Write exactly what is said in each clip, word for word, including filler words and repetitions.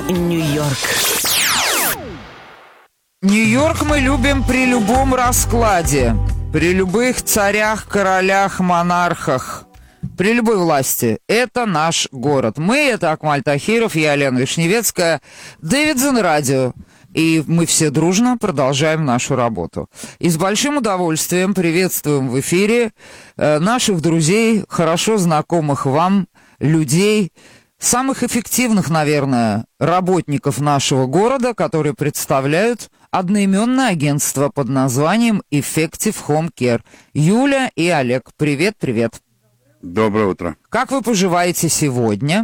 Нью-Йорк. Нью-Йорк мы любим при любом раскладе, при любых царях, королях, монархах, при любой власти. Это наш город. Мы — это Акмаль Тахиров, я Лена Вишневецкая, Дэвидсон Радио. И мы все дружно продолжаем нашу работу. И с большим удовольствием приветствуем в эфире э, наших друзей, хорошо знакомых вам людей, самых эффективных, наверное, работников нашего города, которые представляют одноименное агентство под названием Effective Home Care. Юля и Олег, привет-привет. Доброе утро. Как вы поживаете сегодня?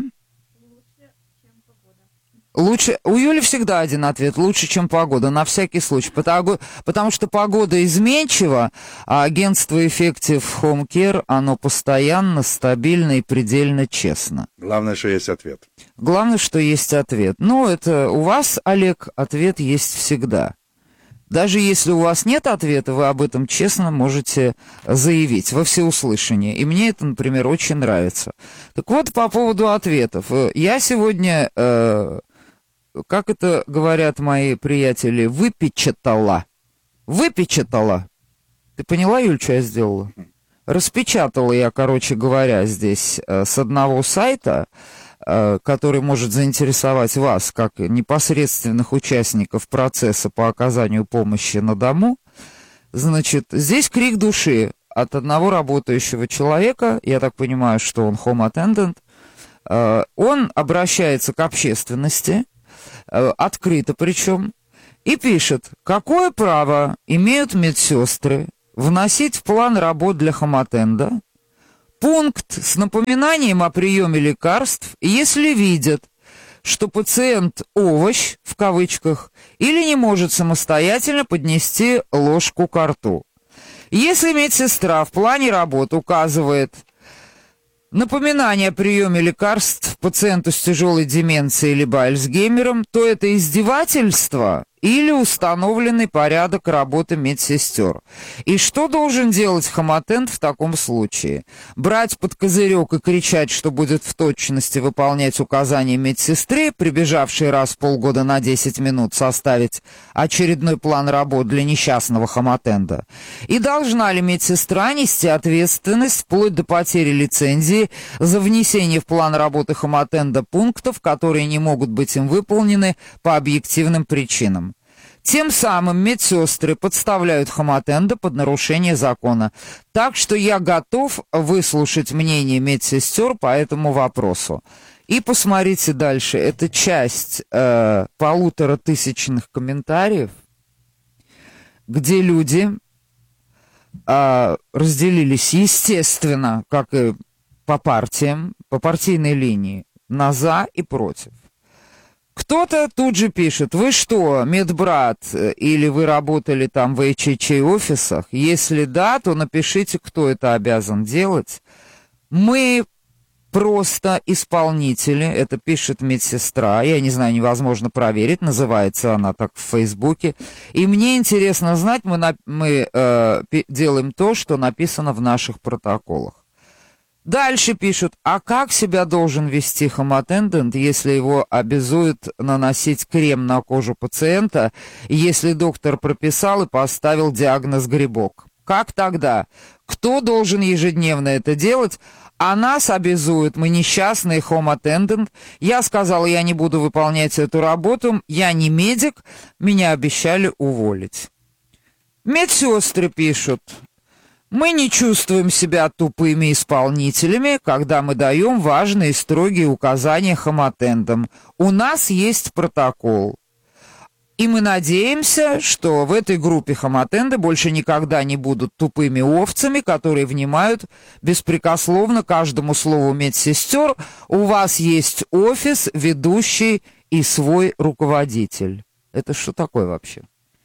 Лучше, у Юли всегда один ответ: лучше, чем погода, на всякий случай, потому, потому что погода изменчива, а агентство Effective Home Care, оно постоянно, стабильно и предельно честно. Главное, что есть ответ. Главное, что есть ответ. Ну, это у вас, Олег, ответ есть всегда. Даже если у вас нет ответа, вы об этом честно можете заявить во всеуслышание. И мне это, например, очень нравится. Так вот, по поводу ответов. Я сегодня... Э, как это говорят мои приятели, выпечатала. Выпечатала. Ты поняла, Юль, что я сделала? Распечатала я, короче говоря, здесь э, с одного сайта, э, который может заинтересовать вас, как непосредственных участников процесса по оказанию помощи на дому. Значит, здесь крик души от одного работающего человека, я так понимаю, что он home attendant. Э, он обращается к общественности, открыто причем, и пишет: какое право имеют медсестры вносить в план работ для хомотенда пункт с напоминанием о приеме лекарств, если видят, что пациент «овощ» в кавычках или не может самостоятельно поднести ложку ко рту. Если медсестра в плане работ указывает напоминание о приеме лекарств пациенту с тяжелой деменцией либо Альцгеймером, то это издевательство или установленный порядок работы медсестер. И что должен делать хомотенд в таком случае? Брать под козырек и кричать, что будет в точности выполнять указания медсестры, прибежавшей раз в полгода на десять минут составить очередной план работ для несчастного хомотенда? И должна ли медсестра нести ответственность вплоть до потери лицензии за внесение в план работы хомотенда пунктов, которые не могут быть им выполнены по объективным причинам? Тем самым медсестры подставляют хомотенда под нарушение закона. Так что я готов выслушать мнение медсестер по этому вопросу. И посмотрите дальше. Это часть э, полутора тысячных комментариев, где люди э, разделились, естественно, как и по партиям, по партийной линии, на «за» и «против». Кто-то тут же пишет: вы что, медбрат, или вы работали там в эйч эйч эй-офисах? Если да, то напишите, кто это обязан делать. Мы просто исполнители, это пишет медсестра, я не знаю, невозможно проверить, называется она так в Фейсбуке. И мне интересно знать, мы, на, мы э, делаем то, что написано в наших протоколах. Дальше пишут: а как себя должен вести хомотендент, если его обязуют наносить крем на кожу пациента, если доктор прописал и поставил диагноз грибок? Как тогда? Кто должен ежедневно это делать? А нас обязуют, мы несчастные хомотендент. Я сказала, я не буду выполнять эту работу, я не медик, меня обещали уволить. Медсестры пишут: мы не чувствуем себя тупыми исполнителями, когда мы даем важные и строгие указания хомотендам. У нас есть протокол. И мы надеемся, что в этой группе хомотенды больше никогда не будут тупыми овцами, которые внимают беспрекословно каждому слову медсестер. У вас есть офис, ведущий и свой руководитель. Это что такое вообще?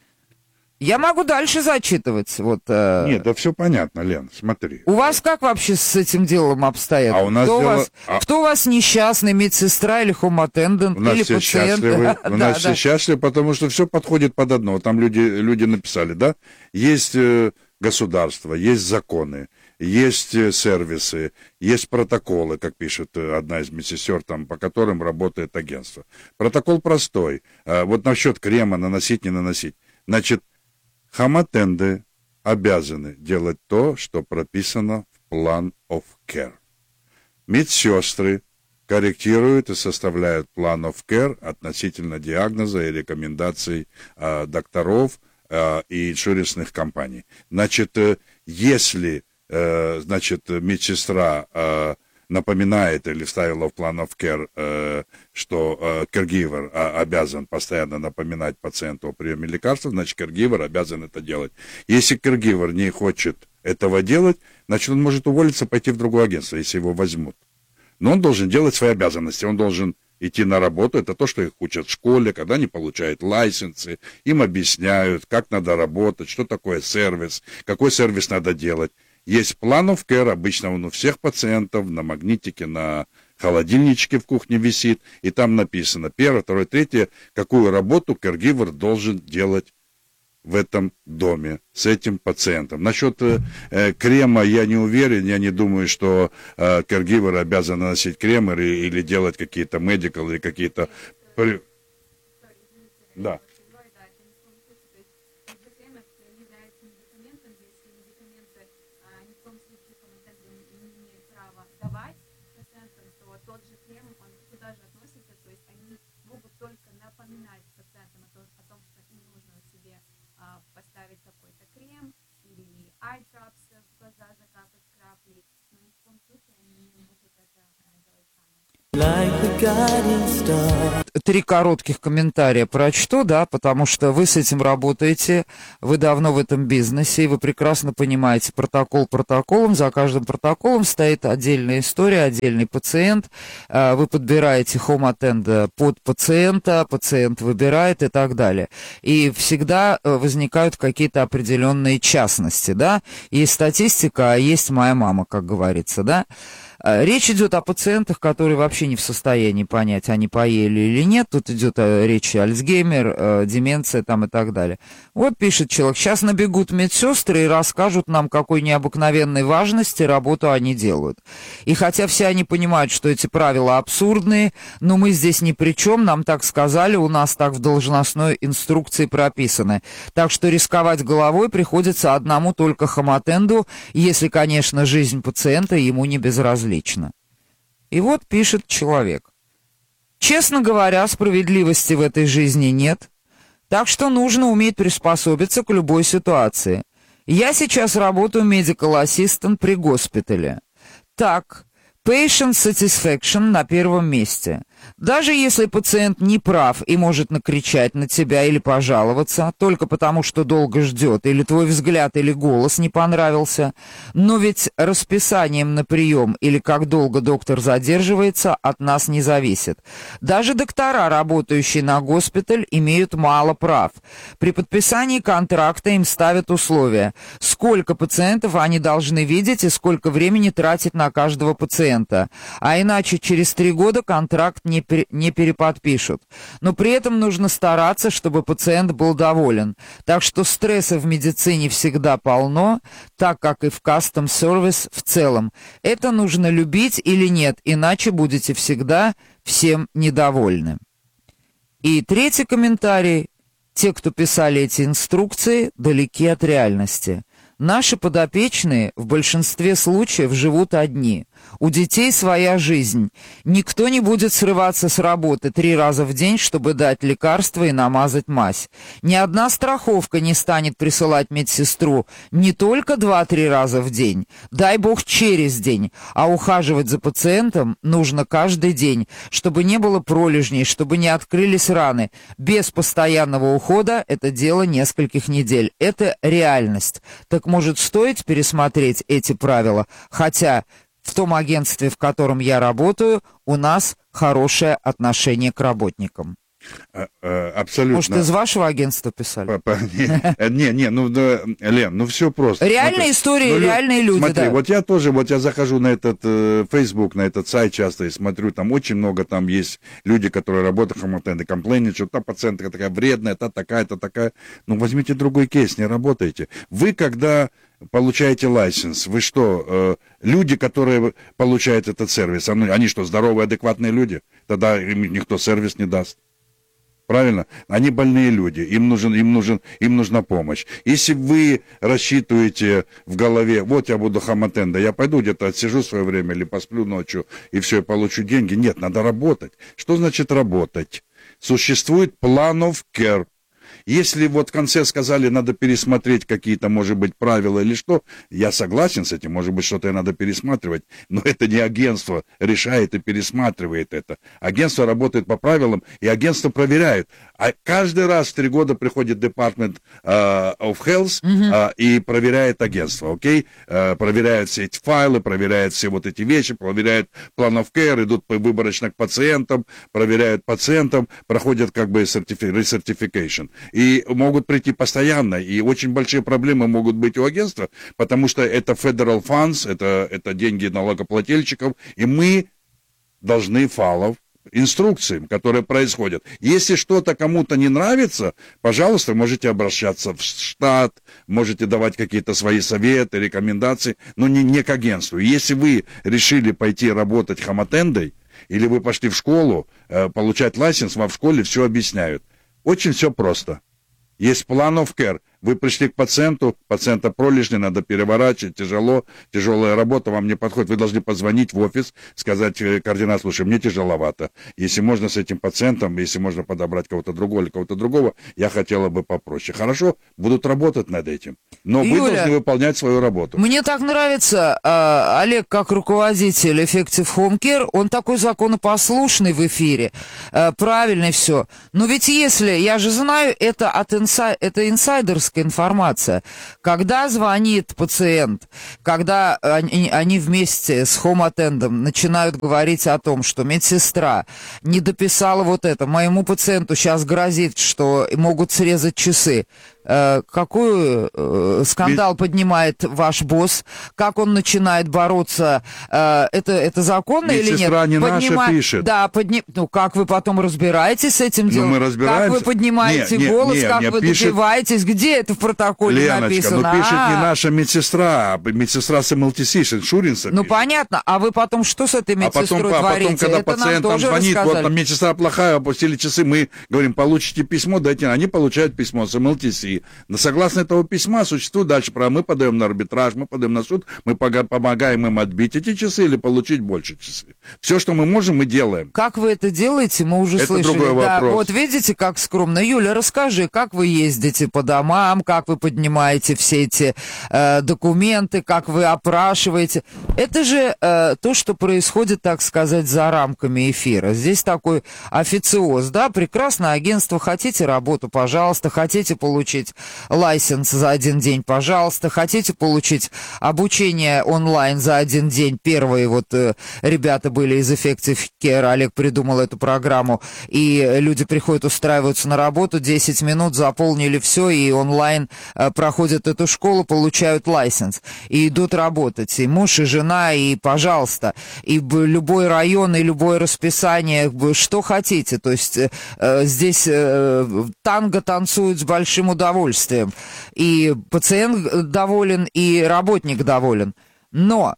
Я могу дальше зачитывать. Вот, э... Нет, да все понятно, Лен, смотри. У вас как вообще с этим делом обстоят? А у нас кто, дело... у вас, а... кто у вас несчастный, медсестра или хомотендент, у нас или все пациент? Счастливы. У да, нас да. все счастливы, потому что все подходит под одно. Там люди, люди написали, да? Есть э, государство, есть законы, есть э, сервисы, есть протоколы, как пишет э, одна из медсестер, там, по которым работает агентство. Протокол простой. А, вот насчет крема наносить, не наносить. Значит, хамотенды обязаны делать то, что прописано в Plan of Care. Медсестры корректируют и составляют Plan of Care относительно диагноза и рекомендаций э, докторов э, и иншуренсных компаний. Значит, э, если э, значит, медсестра э, напоминает или вставила в Plan of Care, э, что э, caregiver э, обязан постоянно напоминать пациенту о приеме лекарств, значит, caregiver обязан это делать. Если caregiver не хочет этого делать, значит, он может уволиться, пойти в другое агентство, если его возьмут. Но он должен делать свои обязанности, он должен идти на работу, это то, что их учат в школе, когда они получают лайсенсы, им объясняют, как надо работать, что такое сервис, какой сервис надо делать. Есть Plan of Care, обычно он у всех пациентов, на магнитике, на холодильничке в кухне висит, и там написано первое, второе, третье, какую работу caregiver должен делать в этом доме с этим пациентом. Насчет э, крема я не уверен, я не думаю, что э, caregiver обязан наносить крем или, или делать какие-то medical или какие-то... Да. Поставить какой-то крем или eye drops в глаза закапать крапли, но ни в коем случае они не могут это делать сами. Три коротких комментария прочту, да, потому что вы с этим работаете, вы давно в этом бизнесе, и вы прекрасно понимаете протокол протоколом, за каждым протоколом стоит отдельная история, отдельный пациент, вы подбираете home attend под пациента, пациент выбирает и так далее. И всегда возникают какие-то определенные частности, да, есть статистика, а есть моя мама, как говорится, да. Речь идет о пациентах, которые вообще не в состоянии понять, они поели или нет. Тут идет речь о Альцгеймер, деменция там и так далее. Вот пишет человек, сейчас набегут медсестры и расскажут нам, какой необыкновенной важности работу они делают. И хотя все они понимают, что эти правила абсурдные, но мы здесь ни при чем, нам так сказали, у нас так в должностной инструкции прописано. Так что рисковать головой приходится одному только хамотенду, если, конечно, жизнь пациента ему не безразлична. Лично. И вот пишет человек. Честно говоря, справедливости в этой жизни нет, так что нужно уметь приспособиться к любой ситуации. Я сейчас работаю medical assistant при госпитале. Так, patient satisfaction на первом месте. Даже если пациент не прав и может накричать на тебя или пожаловаться, только потому что долго ждет, или твой взгляд или голос не понравился, но ведь расписанием на прием или как долго доктор задерживается от нас не зависит. Даже доктора, работающие на госпиталь, имеют мало прав. При подписании контракта им ставят условия, сколько пациентов они должны видеть и сколько времени тратить на каждого пациента, а иначе через три года контракт не не переподпишут. Но при этом нужно стараться, чтобы пациент был доволен. Так что стресса в медицине всегда полно, так как и в custom service в целом. Это нужно любить или нет, иначе будете всегда всем недовольны. И третий комментарий. Те, кто писали эти инструкции, далеки от реальности. Наши подопечные в большинстве случаев живут одни. У детей своя жизнь. Никто не будет срываться с работы три раза в день, чтобы дать лекарства и намазать мазь. Ни одна страховка не станет присылать медсестру не только два-три раза в день, дай бог через день, а ухаживать за пациентом нужно каждый день, чтобы не было пролежней, чтобы не открылись раны. Без постоянного ухода это дело нескольких недель. Это реальность. Так может стоит пересмотреть эти правила, хотя в том агентстве, в котором я работаю, у нас хорошее отношение к работникам. А, а, абсолютно. Может, из вашего агентства писали? Не, не, ну, да, Лен, ну все просто. Реальные истории, ну, реальные люди, смотри, да. вот я тоже, вот я захожу на этот э, Facebook, на этот сайт часто и смотрю, там очень много там есть люди, которые работают в Хамотенде, комплейнят, что та пациентка такая вредная, та такая, та такая. Ну, возьмите другой кейс, не работайте. Вы, когда получаете лайсенс, вы что, э, люди, которые получают этот сервис, они, они что, здоровые, адекватные люди? Тогда им никто сервис не даст. Правильно? Они больные люди, им, нужен, им, нужен, им нужна помощь. Если вы рассчитываете в голове, вот я буду Хамотенда, я пойду где-то отсижу свое время или посплю ночью и все, и получу деньги. Нет, надо работать. Что значит работать? Существует plan of care. Если вот в конце сказали, надо пересмотреть какие-то, может быть, правила или что, я согласен с этим, может быть, что-то и надо пересматривать, но это не агентство решает и пересматривает это. Агентство работает по правилам, и агентство проверяет. А каждый раз в три года приходит Department uh, of Health uh, uh, и проверяет агентство, окей? Okay? Uh, проверяет все эти файлы, проверяет все вот эти вещи, проверяет plan of care, идут выборочно к пациентам, проверяют пациентам, проходят как бы recertification. И могут прийти постоянно, и очень большие проблемы могут быть у агентства, потому что это federal funds, это, это деньги налогоплательщиков, и мы должны follow инструкциям, которые происходят. Если что-то кому-то не нравится, пожалуйста, можете обращаться в штат, можете давать какие-то свои советы, рекомендации, но не, не к агентству. Если вы решили пойти работать Хамотендой, или вы пошли в школу, э, получать лайсенс, вам в школе все объясняют. Очень все просто. Есть plan of care. Вы пришли к пациенту, пациента пролежни, надо переворачивать, тяжело, тяжелая работа, вам не подходит. Вы должны позвонить в офис, сказать координат, слушай, мне тяжеловато. Если можно с этим пациентом, если можно подобрать кого-то другого или кого-то другого, я хотела бы попроще. Хорошо, будут работать над этим. Но Юля, вы должны выполнять свою работу. Мне так нравится, э, Олег, как руководитель Effective Home Care, он такой законопослушный в эфире, э, правильный все. Но ведь если, я же знаю, это, от инса, это инсайдерская информация. Когда звонит пациент, когда они, они вместе с хоум-аттендом начинают говорить о том, что медсестра не дописала вот это, моему пациенту сейчас грозит, что могут срезать часы. Э, какой э, скандал поднимает ваш босс, как он начинает бороться, э, это, это законно или нет? Медсестра не Поднима... наша пишет. Да, подни... ну как вы потом разбираетесь с этим делом? Ну, мы разбираемся. Как вы поднимаете не, не, голос, не, как не, вы пишет... добиваетесь? Где это в протоколе Леночка, написано? ну пишет А-а-а. не наша медсестра, а медсестра с эм эл ти си, с иншуренса. Ну пишет. понятно, а вы потом что с этой А медсестрой потом, а творите? потом, когда это пациент нам нам тоже звонит, вот рассказали. там медсестра плохая, опустили часы, мы говорим, получите письмо, дайте, они получают письмо с эм эл ти си. Но согласно этого письма существует дальше право, мы подаем на арбитраж, мы подаем на суд, мы помогаем им отбить эти часы или получить больше часы. Все, что мы можем, мы делаем. Как вы это делаете, мы уже Это слышали. другой Да, вопрос. вот видите, как скромно. Юля, расскажи, как вы ездите по домам, как вы поднимаете все эти э, документы, как вы опрашиваете. Это же э, то, что происходит, так сказать, за рамками эфира. Здесь такой официоз, да, прекрасное агентство, хотите работу, пожалуйста, хотите получить лайсенс за один день, пожалуйста, хотите получить обучение онлайн за один день. Первые вот э, ребята были из Effective Care, Олег придумал эту программу, и люди приходят, устраиваются на работу, десять минут, заполнили все, и онлайн э, проходят эту школу, получают лайсенс, и идут работать, и муж, и жена, и пожалуйста, и б, любой район, и любое расписание, б, что хотите, то есть э, здесь э, танго танцуют с большим удовольствием, и пациент доволен, и работник доволен, но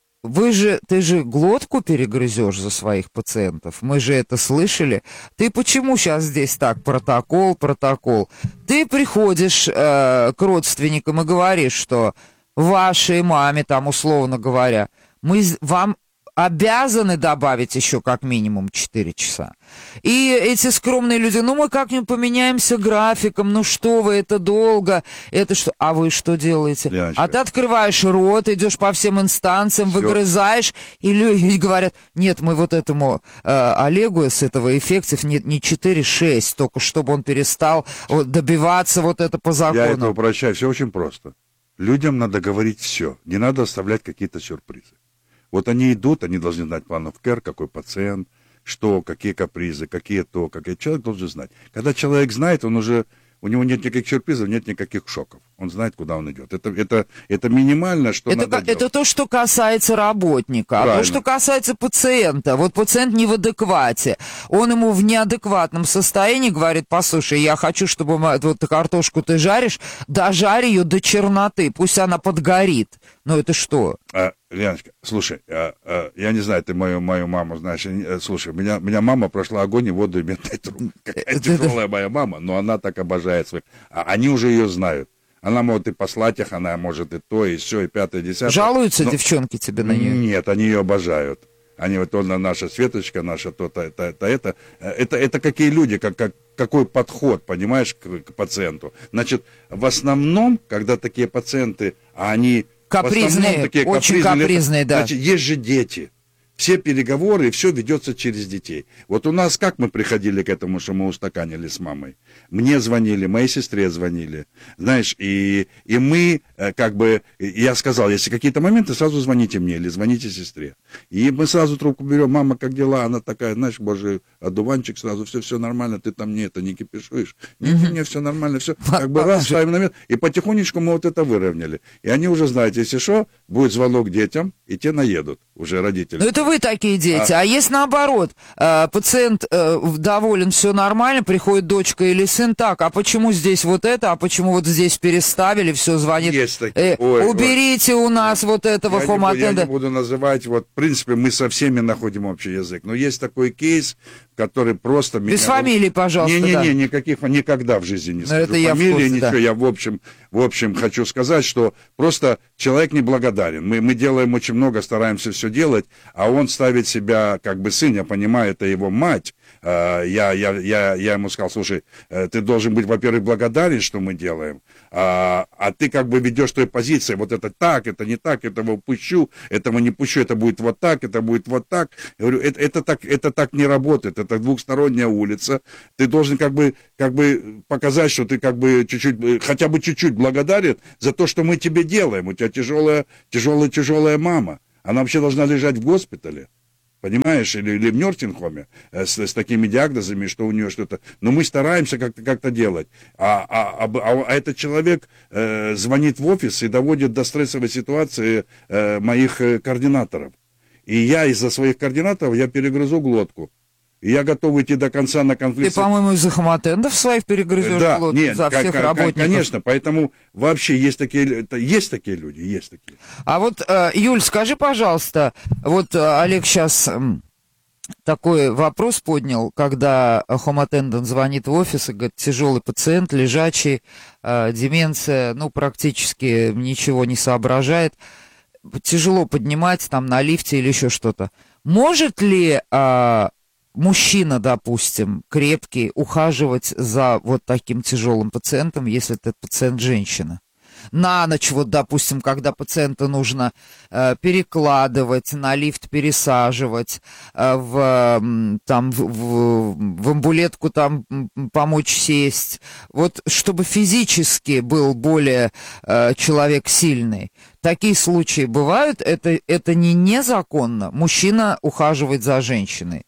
вы же, ты же глотку перегрызешь за своих пациентов, мы же это слышали. Ты почему сейчас здесь так, протокол, протокол? Ты приходишь э, к родственникам и говоришь, что вашей маме, там, условно говоря, мы вам обязаны добавить еще как минимум четыре часа. И эти скромные люди, ну мы как-нибудь поменяемся графиком, ну что вы, это долго, это что, а вы что делаете? Леночка. А ты открываешь рот, идешь по всем инстанциям, Всё. выгрызаешь, и люди говорят, нет, мы вот этому э, Олегу с этого Effective не, не четыре шесть, только чтобы он перестал вот, добиваться вот это по закону. Я это упрощаю, все очень просто. Людям надо говорить все, не надо оставлять какие-то сюрпризы. Вот они идут, они должны знать план of care, какой пациент, что, какие капризы, какие то, какие человек должен знать. Когда человек знает, он уже, у него нет никаких сюрпризов, нет никаких шоков. Он знает, куда он идет. Это, это, это минимально, что это, надо это делать. то, что касается работника. Правильно. А то, что касается пациента. Вот пациент не в адеквате. Он ему в неадекватном состоянии говорит: послушай, я хочу, чтобы мы, вот картошку ты жаришь, дожарь ее до черноты, пусть она подгорит. Ну это что? А, Леночка, слушай, а, а, я не знаю, ты мою, мою маму знаешь. А, слушай, меня, меня мама прошла огонь и воду и медный труд. Какая тяжелая моя мама, но она так обожает своих. А, они уже ее знают. Она может и послать их, она может и то, и все, и пятое, десятое. Жалуются но... девчонки тебе на нее? Нет, они ее обожают. Они вот, он, наша Светочка, наша то-то, это, это, это. Это, это какие люди, как, как, какой подход, понимаешь, к, к пациенту. Значит, в основном, когда такие пациенты, а они... Капризные, такие очень капризные, капризные, да. Значит, есть же дети. Все переговоры, все ведется через детей. Вот у нас как мы приходили к этому, что мы устаканили с мамой? Мне звонили, моей сестре звонили. Знаешь, и, и мы, как бы, я сказал, если какие-то моменты, сразу звоните мне или звоните сестре. И мы сразу трубку берем: мама, как дела? Она такая, знаешь, боже, одуванчик сразу, все, все нормально, ты там не это, не кипишуешь. Не, не, не, все нормально, все. Как бы раз, ставим на место. И потихонечку мы вот это выровняли. И они уже знают, если что, будет звонок детям, и те наедут, уже родители. Ну это вы такие дети. А, а если наоборот, э, пациент э, доволен, все нормально, приходит дочка или сын, так, а почему здесь вот это, а почему вот здесь переставили, все звонит. Есть такие. Э, ой, уберите ой. у нас вот этого я хом-аттенда. Я не буду называть, вот, в принципе, мы со всеми находим общий язык. Но есть такой кейс, который просто... Без меня... фамилии, пожалуйста. Не-не-не, да. никаких, никогда в жизни не скажу я фамилии, курсе, ничего. Да. Я в общем, в общем хочу сказать, что просто человек неблагодарен. Мы, мы делаем очень много, стараемся все делать, а он ставит себя, как бы сын, я понимаю, это его мать. Я, я, я, я ему сказал: слушай, ты должен быть, во-первых, благодарен, что мы делаем, а, а ты как бы ведешь той позиции, вот это так, это не так, этого пущу, этого не пущу, это будет вот так, это будет вот так. Я говорю, это, это, так, это так не работает, это двухсторонняя улица. Ты должен как бы, как бы показать, что ты как бы чуть-чуть, хотя бы чуть-чуть благодарен за то, что мы тебе делаем. У тебя тяжелая, тяжелая, тяжелая мама. Она вообще должна лежать в госпитале. Понимаешь, или, или в нёрсинг-хоме э, с, с такими диагнозами, что у нее что-то... Но мы стараемся как-то, как-то делать. А, а, а, а этот человек э, звонит в офис и доводит до стрессовой ситуации э, моих э, координаторов. И я из-за своих координаторов, я перегрызу глотку. И я готов идти до конца на конфликт. Ты, по-моему, из-за хоматендов своих перегрызешь да, глотку, нет, за всех к- работников. Конечно, поэтому вообще есть такие, есть такие люди, есть такие. А вот, Юль, скажи, пожалуйста, вот Олег сейчас такой вопрос поднял, когда хом-аттендент звонит в офис и говорит: тяжелый пациент, лежачий, деменция, ну, практически ничего не соображает, тяжело поднимать там на лифте или еще что-то. Может ли... мужчина, допустим, крепкий, ухаживать за вот таким тяжелым пациентом, если этот пациент женщина? На ночь, вот, допустим, когда пациента нужно э, перекладывать, на лифт пересаживать, э, в, там, в, в, в амбулетку там помочь сесть, вот, чтобы физически был более э, человек сильный. Такие случаи бывают, это, это не незаконно, мужчина ухаживает за женщиной.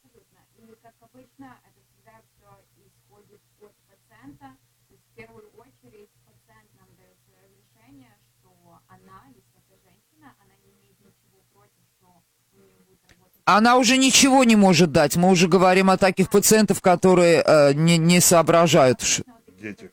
Она уже ничего не может дать. Мы уже говорим о таких пациентах, которые э, не, не соображают. Дети.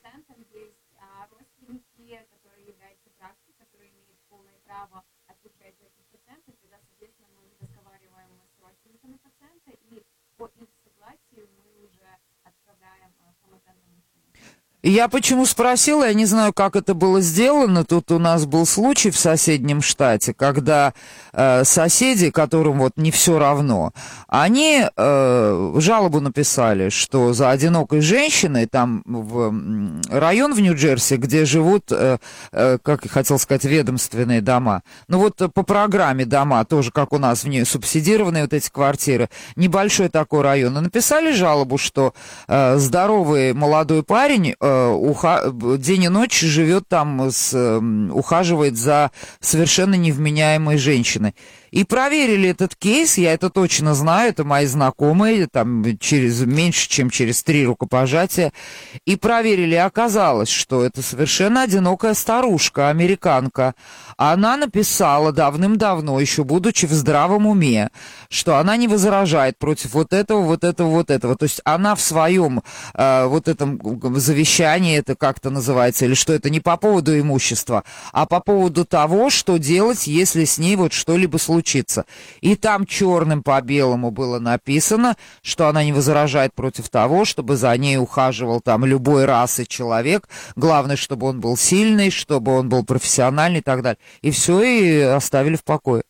Я почему спросила, я не знаю, как это было сделано. Тут у нас был случай в соседнем штате, когда э, соседи, которым вот не все равно, они э, жалобу написали, что за одинокой женщиной, там в район в Нью-Джерси, где живут, э, э, как я хотел сказать, ведомственные дома, ну вот по программе дома, тоже как у нас в ней субсидированные вот эти квартиры, небольшой такой район, и написали жалобу, что э, здоровый молодой парень э, Уха... день и ночь живет там, с... ухаживает за совершенно невменяемой женщиной. И проверили этот кейс, я это точно знаю, это мои знакомые, там через меньше, чем через три рукопожатия. И проверили, и оказалось, что это совершенно одинокая старушка, американка. Она написала давным-давно, еще будучи в здравом уме, что она не возражает против вот этого, вот этого, вот этого. То есть она в своем э, вот этом завещании, это как-то называется, или что это не по поводу имущества, а по поводу того, что делать, если с ней вот что-либо случится. И там черным по белому было написано, что она не возражает против того, чтобы за ней ухаживал там любой расы человек. Главное, чтобы он был сильный, чтобы он был профессиональный и так далее. И все, и оставили в покое.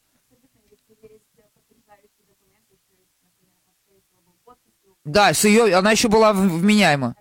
Да, с ее, она еще была вменяема.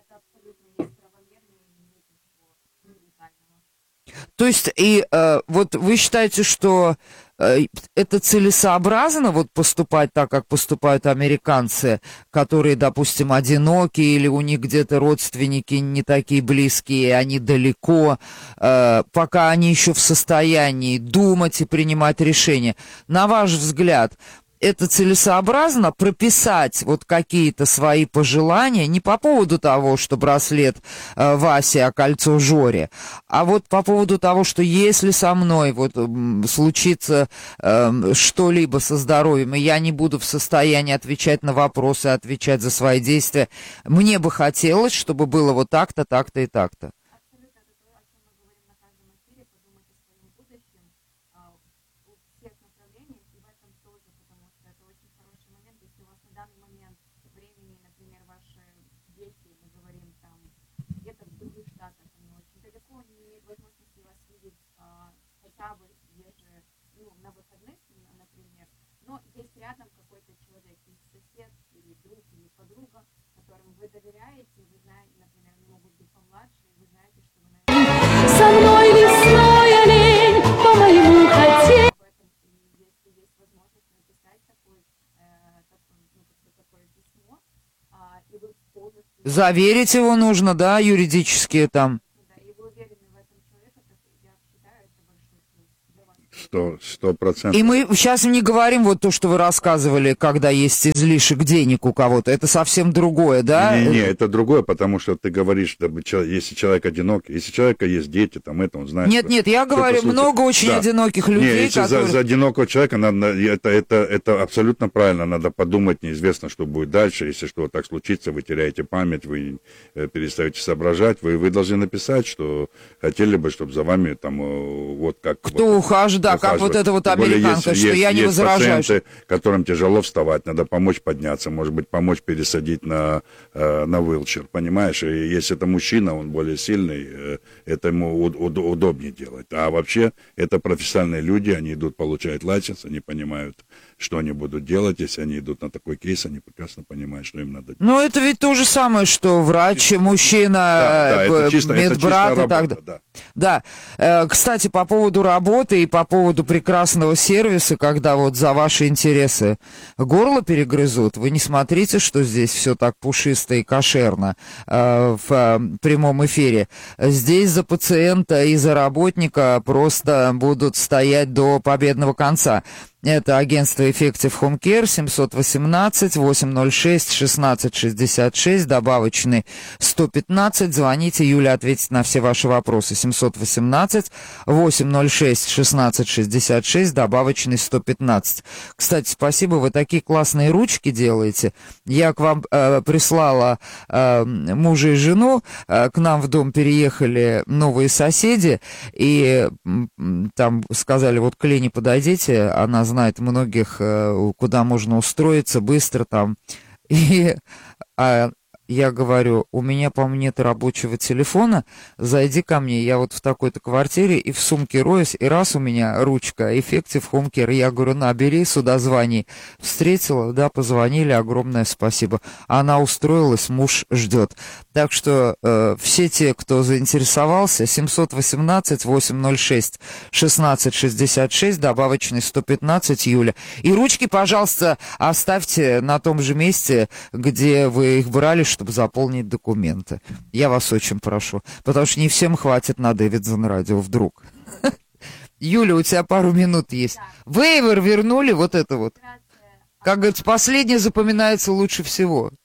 То есть, и э, вот вы считаете, что э, это целесообразно вот поступать так, как поступают американцы, которые, допустим, одиноки, или у них где-то родственники не такие близкие, они далеко, э, пока они еще в состоянии думать и принимать решения. На ваш взгляд, это целесообразно прописать вот какие-то свои пожелания не по поводу того, что браслет э, Васе, а кольцо Жоре, а вот по поводу того, что если со мной вот м, случится э, что-либо со здоровьем, и я не буду в состоянии отвечать на вопросы, отвечать за свои действия, мне бы хотелось, чтобы было вот так-то, так-то и так-то. Со мной лесной олень по моему хотению. Заверить его нужно, да, юридически там. Сто, сто процентов. И мы сейчас не говорим вот то, что вы рассказывали, когда есть излишек денег у кого-то. Это совсем другое, да? Не, не, это другое, потому что ты говоришь, если человек одинок, если у человека есть дети, там это он знает. Нет, что, нет, я говорю, случае... много очень да. одиноких людей, не, если которые... за, за одинокого человека надо, это, это, это абсолютно правильно, надо подумать, неизвестно, что будет дальше, если что так случится, вы теряете память, вы перестаете соображать, вы, вы должны написать, что хотели бы, чтобы за вами там вот как... Кто вот, ухаживает, да, как вот эта вот американка, есть, что есть, я не есть возражаю. Пациенты, которым тяжело вставать, надо помочь подняться, может быть, помочь пересадить на, на вилчер, понимаешь? И если это мужчина, он более сильный, это ему удобнее делать. А вообще, это профессиональные люди, они идут получать лайсенс, они понимают, что они будут делать, если они идут на такой кейс, они прекрасно понимают, что им надо делать. Ну, это ведь то же самое, что врач, мужчина, да, да, чисто, медбрат и так далее. Да. Да. Э, кстати, по поводу работы и по поводу прекрасного сервиса, когда вот за ваши интересы горло перегрызут, вы не смотрите, что здесь все так пушисто и кошерно э, в э, прямом эфире. Здесь за пациента и за работника просто будут стоять до победного конца. Это агентство Effective Home Care, семьсот восемнадцать восемьсот шесть шестнадцать шестьдесят шесть, добавочный сто пятнадцать. Звоните, Юля ответит на все ваши вопросы. семьсот восемнадцать восемьсот шесть шестнадцать шестьдесят шесть, добавочный сто пятнадцать. Кстати, спасибо, вы такие классные ручки делаете. Я к вам э, прислала э, мужа и жену, э, к нам в дом переехали новые соседи, и э, там сказали, вот к Лене подойдите, она знает многих, куда можно устроиться быстро там. И а, я говорю, у меня, по-моему, нет рабочего телефона, зайди ко мне, я вот в такой-то квартире, и в сумке роюсь, и раз у меня ручка, Effective Home Care, я говорю, набери сюда, звони. Встретила, да, позвонили, огромное спасибо. Она устроилась, муж ждет. Так что э, все те, кто заинтересовался, семьсот восемнадцать восемьсот шесть шестнадцать шестьдесят шесть, добавочный сто пятнадцать, Юля. И ручки, пожалуйста, оставьте на том же месте, где вы их брали, чтобы заполнить документы. Я вас очень прошу, потому что не всем хватит на Дэвидсон радио вдруг. Юля, у тебя пару минут есть. Да. Вейвер вернули, вот это вот. Регистрация, Как говорится, последнее запоминается лучше всего.